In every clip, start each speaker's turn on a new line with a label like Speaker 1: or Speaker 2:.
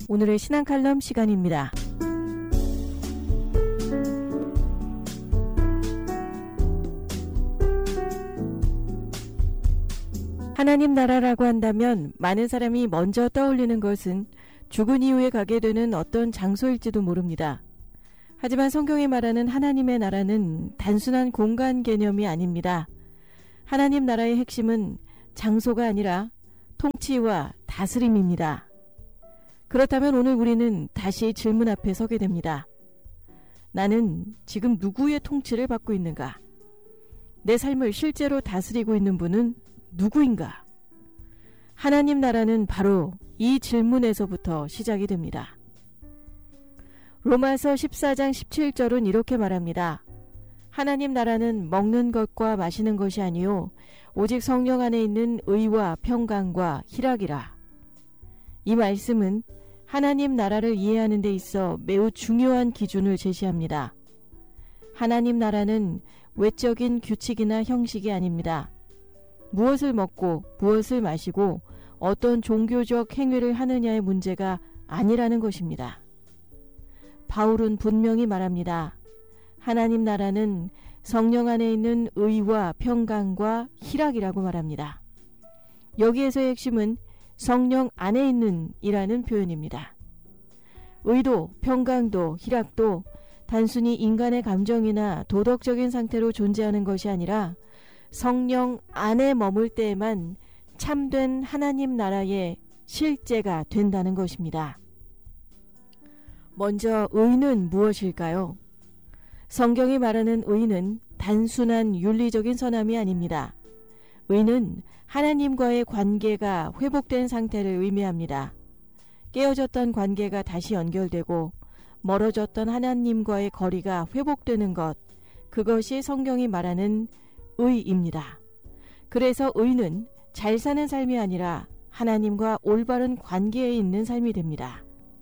Speaker 1: 오늘의 신앙 칼럼 시간입니다. 하나님 나라라고 한다면 많은 사람이 먼저 떠올리는 것은 죽은 이후에 가게 되는 어떤 장소일지도 모릅니다. 하지만 성경이 말하는 하나님의 나라는 단순한 공간 개념이 아닙니다. 하나님 나라의 핵심은 장소가 아니라 통치와 다스림입니다. 그렇다면 오늘 우리는 다시 질문 앞에 서게 됩니다. 나는 지금 누구의 통치를 받고 있는가? 내 삶을 실제로 다스리고 있는 분은 누구인가? 하나님 나라는 바로 이 질문에서부터 시작이 됩니다. 로마서 14장 17절은 이렇게 말합니다. 하나님 나라는 먹는 것과 마시는 것이 아니요 오직 성령 안에 있는 의와 평강과 희락이라. 이 말씀은 하나님 나라를 이해하는 데 있어 매우 중요한 기준을 제시합니다. 하나님 나라는 외적인 규칙이나 형식이 아닙니다. 무엇을 먹고 무엇을 마시고 어떤 종교적 행위를 하느냐의 문제가 아니라는 것입니다. 바울은 분명히 말합니다. 하나님 나라는 성령 안에 있는 의와 평강과 희락이라고 말합니다. 여기에서의 핵심은 성령 안에 있는 이라는 표현입니다. 의도, 평강도, 희락도 단순히 인간의 감정이나 도덕적인 상태로 존재하는 것이 아니라 성령 안에 머물 때에만 참된 하나님 나라의 실제가 된다는 것입니다. 먼저 의는 무엇일까요? 성경이 말하는 의는 단순한 윤리적인 선함이 아닙니다. 의는 하나님과의 관계가 회복된 상태를 의미합니다. 깨어졌던 관계가 다시 연결되고 멀어졌던 하나님과의 거리가 회복되는 것, 그것이 성경이 말하는 의입니다. 그래서 의는 잘 사는 삶이 아니라 하나님과 올바른 관계에 있는 삶이 됩니다.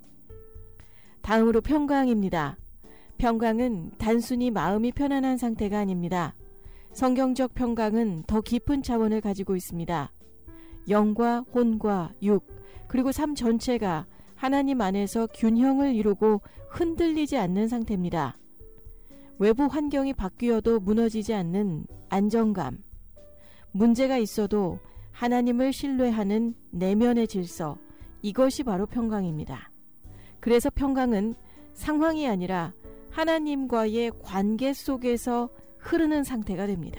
Speaker 1: 다음으로 평강입니다. 평강은 단순히 마음이 편안한 상태가 아닙니다. 성경적 평강은 더 깊은 차원을 가지고 있습니다. 영과 혼과 육, 그리고 삶 전체가 하나님 안에서 균형을 이루고 흔들리지 않는 상태입니다. 외부 환경이 바뀌어도 무너지지 않는 안정감. 문제가 있어도 하나님을 신뢰하는 내면의 질서, 이것이 바로 평강입니다. 그래서 평강은 상황이 아니라 하나님과의 관계 속에서 흐르는 상태가 됩니다.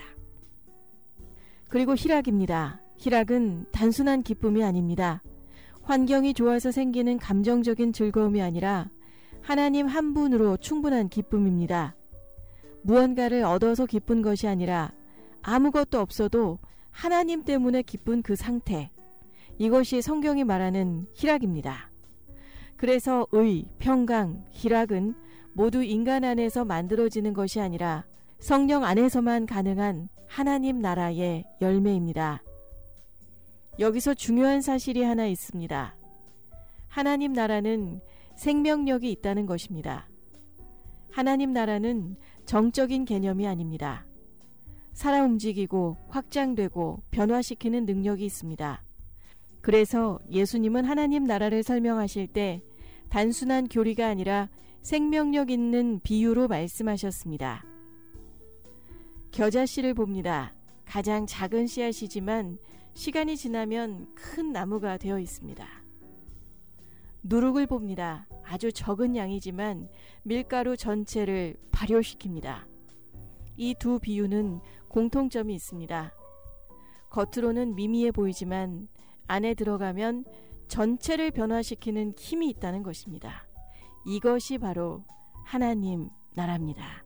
Speaker 1: 그리고 희락입니다. 희락은 단순한 기쁨이 아닙니다. 환경이 좋아서 생기는 감정적인 즐거움이 아니라 하나님 한 분으로 충분한 기쁨입니다. 무언가를 얻어서 기쁜 것이 아니라 아무것도 없어도 하나님 때문에 기쁜 그 상태, 이것이 성경이 말하는 희락입니다. 그래서 의, 평강, 희락은 모두 인간 안에서 만들어지는 것이 아니라 성령 안에서만 가능한 하나님 나라의 열매입니다. 여기서 중요한 사실이 하나 있습니다. 하나님 나라는 생명력이 있다는 것입니다. 하나님 나라는 정적인 개념이 아닙니다. 살아 움직이고 확장되고 변화시키는 능력이 있습니다. 그래서 예수님은 하나님 나라를 설명하실 때 단순한 교리가 아니라 생명력 있는 비유로 말씀하셨습니다. 겨자씨를 봅니다. 가장 작은 씨앗이지만 시간이 지나면 큰 나무가 되어 있습니다. 누룩을 봅니다. 아주 적은 양이지만 밀가루 전체를 발효시킵니다. 이 두 비유는 공통점이 있습니다. 겉으로는 미미해 보이지만 안에 들어가면 전체를 변화시키는 힘이 있다는 것입니다. 이것이 바로 하나님 나라입니다.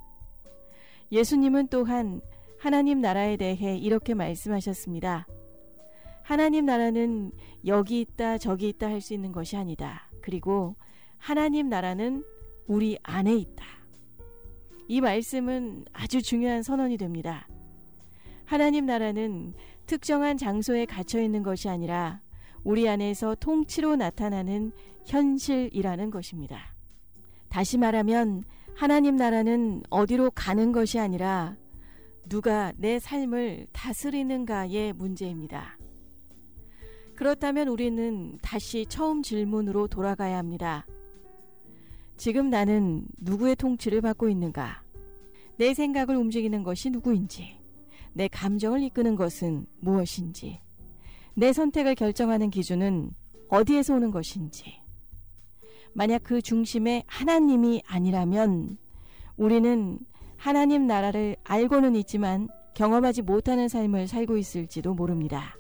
Speaker 1: 예수님은 또한 하나님 나라에 대해 이렇게 말씀하셨습니다. 하나님 나라는 여기 있다 저기 있다 할 수 있는 것이 아니다. 그리고 하나님 나라는 우리 안에 있다. 이 말씀은 아주 중요한 선언이 됩니다. 하나님 나라는 특정한 장소에 갇혀 있는 것이 아니라 우리 안에서 통치로 나타나는 현실이라는 것입니다. 다시 말하면 하나님 나라는 어디로 가는 것이 아니라 누가 내 삶을 다스리는가의 문제입니다. 그렇다면 우리는 다시 처음 질문으로 돌아가야 합니다. 지금 나는 누구의 통치를 받고 있는가? 내 생각을 움직이는 것이 누구인지, 내 감정을 이끄는 것은 무엇인지, 내 선택을 결정하는 기준은 어디에서 오는 것인지. 만약 그 중심에 하나님이 아니라면 우리는 하나님 나라를 알고는 있지만 경험하지 못하는 삶을 살고 있을지도 모릅니다.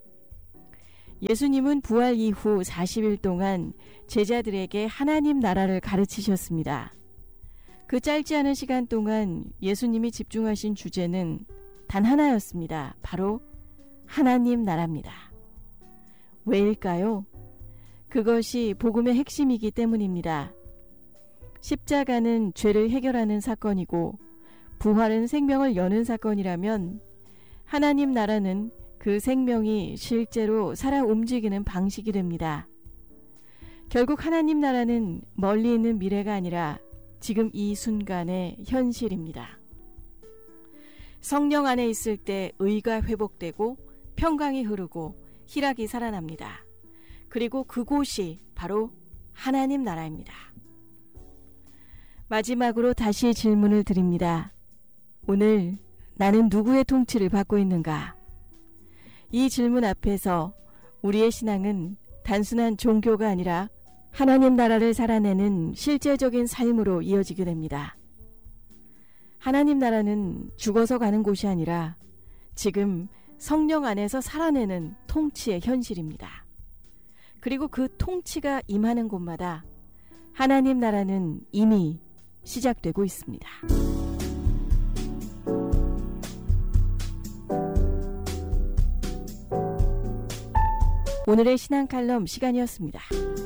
Speaker 1: 예수님은 부활 이후 40일 동안 제자들에게 하나님 나라를 가르치셨습니다. 그 짧지 않은 시간 동안 예수님이 집중하신 주제는 단 하나였습니다. 바로 하나님 나라입니다. 왜일까요? 그것이 복음의 핵심이기 때문입니다. 십자가는 죄를 해결하는 사건이고 부활은 생명을 여는 사건이라면 하나님 나라는 그 생명이 실제로 살아 움직이는 방식이 됩니다. 결국 하나님 나라는 멀리 있는 미래가 아니라 지금 이 순간의 현실입니다. 성령 안에 있을 때 의가 회복되고 평강이 흐르고 희락이 살아납니다. 그리고 그곳이 바로 하나님 나라입니다. 마지막으로 다시 질문을 드립니다. 오늘 나는 누구의 통치를 받고 있는가? 이 질문 앞에서 우리의 신앙은 단순한 종교가 아니라 하나님 나라를 살아내는 실제적인 삶으로 이어지게 됩니다. 하나님 나라는 죽어서 가는 곳이 아니라 지금 성령 안에서 살아내는 통치의 현실입니다. 그리고 그 통치가 임하는 곳마다 하나님 나라는 이미 시작되고 있습니다. 오늘의 신앙 칼럼 시간이었습니다.